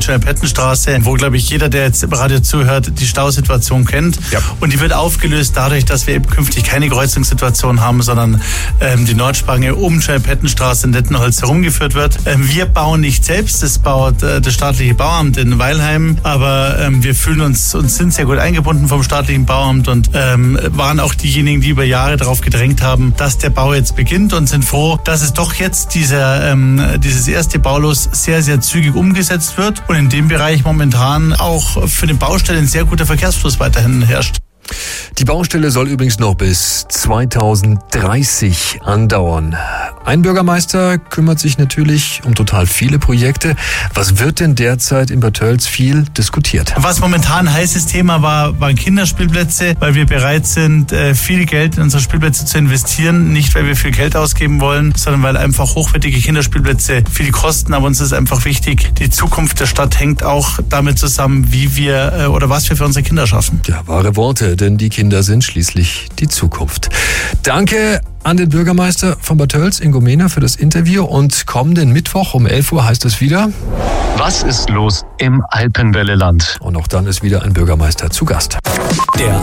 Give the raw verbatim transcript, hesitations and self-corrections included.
Schönpettenstraße, wo, glaube ich, jeder, der jetzt im Radio zuhört, die Stausituation kennt. Ja. Und die wird aufgelöst dadurch, dass wir eben künftig keine Kreuzungssituation haben, sondern ähm, die Nordspange um Schönpettenstraße in Dettenholz herumgeführt wird. Ähm, wir bauen nicht selbst, das baut äh, das staatliche Bauamt in Weilheim, aber ähm, wir fühlen uns und sind sehr gut eingebunden vom staatlichen Bauamt und ähm, waren auch diejenigen, die über Jahre darauf gedrängt haben, dass der Bau jetzt beginnt und sind froh, dass es doch jetzt dieser, ähm, dieses erste Baulos sehr, sehr zügig umgesetzt wird und in dem Bereich momentan auch für den Baustellen ein sehr guter Verkehrsfluss weiterhin herrscht. Die Baustelle soll übrigens noch bis zweitausenddreißig andauern. Ein Bürgermeister kümmert sich natürlich um total viele Projekte. Was wird denn derzeit in Bad Tölz viel diskutiert? Was momentan ein heißes Thema war, waren Kinderspielplätze, weil wir bereit sind, viel Geld in unsere Spielplätze zu investieren. Nicht, weil wir viel Geld ausgeben wollen, sondern weil einfach hochwertige Kinderspielplätze viel kosten. Aber uns ist einfach wichtig, die Zukunft der Stadt hängt auch damit zusammen, wie wir oder was wir für unsere Kinder schaffen. Ja, wahre Worte, denn die Kinder sind schließlich die Zukunft. Danke an den Bürgermeister von Bad Tölz, Ingo Mehner, für das Interview. Und kommenden Mittwoch um elf Uhr heißt es wieder: Was ist los im Alpenwelleland? Und auch dann ist wieder ein Bürgermeister zu Gast. Der